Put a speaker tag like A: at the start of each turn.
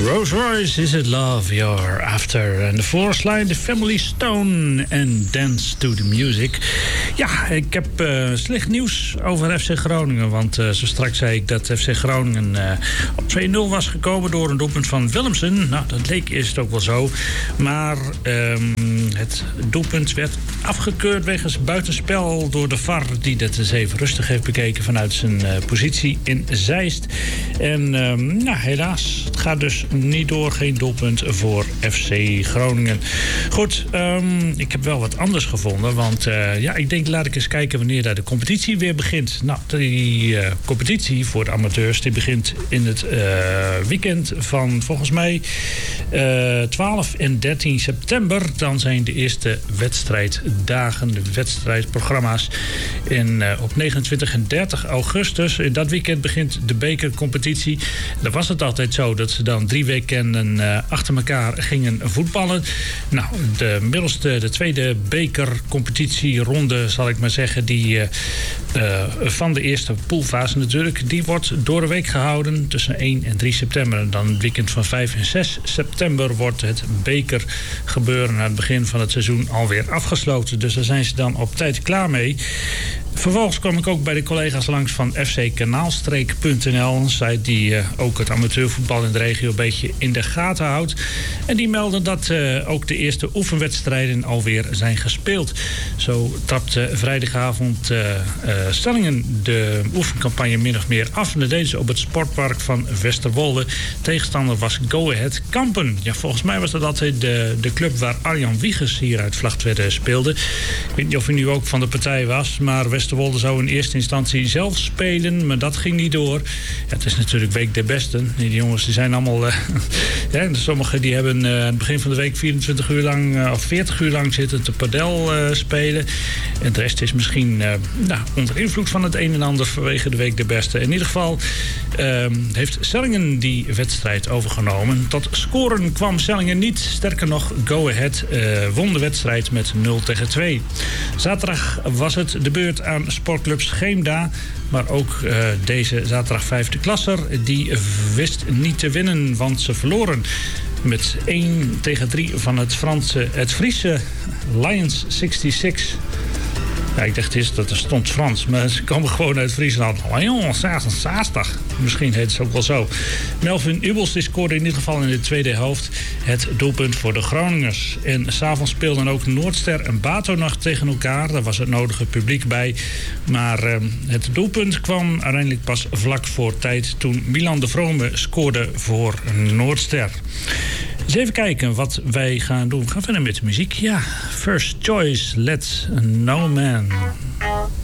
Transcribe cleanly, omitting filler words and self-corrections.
A: Rolls Royce, Is It Love You're After? En de voorslide, The Family Stone en Dance to the Music. Ja, ik heb slecht nieuws over FC Groningen. Want zo straks zei ik dat FC Groningen op 2-0 was gekomen door een doelpunt van Willemsen. Nou, dat leek eerst ook wel zo. Maar het doelpunt werd afgekeurd wegens buitenspel door de VAR, die dat eens even rustig heeft bekeken vanuit zijn positie in Zeist. En nou, helaas, het gaat dus niet door. Geen doelpunt voor FC Groningen. Goed, ik heb wel wat anders gevonden. Want ja, ik denk, laat ik eens kijken wanneer daar de competitie weer begint. Nou, die competitie voor de amateurs, die begint in het weekend van volgens mij 12 en 13 september. Dan zijn de eerste wedstrijddagen, de wedstrijdprogramma's. En op 29 en 30 augustus, in dat weekend begint de bekercompetitie. Dan was het altijd zo dat ze dan 3 weekenden achter elkaar gingen voetballen. Nou, de middelste, de tweede bekercompetitieronde, zal ik maar zeggen, die van de eerste poolfase natuurlijk, die wordt door de week gehouden tussen 1 en 3 september. En dan het weekend van 5 en 6 september wordt het bekergebeuren aan het begin van het seizoen alweer afgesloten. Dus daar zijn ze dan op tijd klaar mee. Vervolgens kwam ik ook bij de collega's langs van fckanaalstreek.nl, een site die ook het amateurvoetbal in de regio een beetje in de gaten houdt. En die melden dat ook de eerste oefenwedstrijden alweer zijn gespeeld. Zo trapte vrijdagavond Stellingen de oefencampagne min of meer af. En dat deden ze op het sportpark van Westerwolde. Tegenstander was Go Ahead Kampen. Ja, volgens mij was dat altijd de club waar Arjan Wiegers hier uit Vlagtwedde speelde. Ik weet niet of hij nu ook van de partij was, maar Westerwolde zou in eerste instantie zelf spelen, maar dat ging niet door. Ja, het is natuurlijk week der besten. Die jongens die zijn allemaal ja, sommigen die hebben aan het begin van de week 24 uur lang of 40 uur lang zitten te padel spelen. En de rest is misschien onder invloed van het een en ander vanwege de week der beste. In ieder geval heeft Sellingen die wedstrijd overgenomen. Tot scoren kwam Sellingen niet. Sterker nog, Go Ahead won de wedstrijd met 0-2. Zaterdag was het de beurt aan sportclub Scheemda. Maar ook deze zaterdag 5e klasser, die wist niet te winnen, want ze verloren met 1-3 van het Friese Lions 66. Ja, ik dacht eerst dat er stond Frans, maar ze komen gewoon uit Friesland. Lions 66. Misschien heet het ook wel zo. Melvin Ubels scoorde in ieder geval in de tweede helft het doelpunt voor de Groningers. En s'avonds speelden ook Noordster en Batonacht tegen elkaar. Daar was het nodige publiek bij. Maar het doelpunt kwam uiteindelijk pas vlak voor tijd toen Milan de Vrome scoorde voor Noordster. Dus even kijken wat wij gaan doen. We gaan verder met de muziek. Ja, First Choice, Let No Man.